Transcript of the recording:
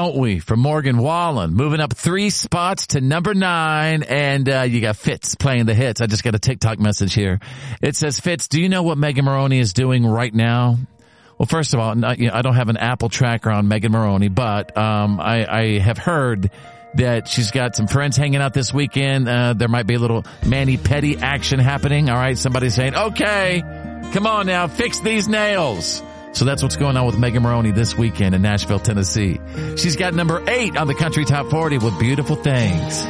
don't we? From Morgan Wallen, moving up 3 spots to number 9. And you got Fitz playing the hits. I just got a TikTok message here. It says, Fitz, do you know what Megan Moroney is doing right now? Well, first of all, I don't have an Apple tracker on Megan Moroney, but I have heard that she's got some friends hanging out this weekend. There might be a little mani-pedi action happening. All right, somebody's saying, okay, come on now, fix these nails. So that's what's going on with Megan Moroney this weekend in Nashville, Tennessee. She's got number 8 on the Country Top 40 with Beautiful Things.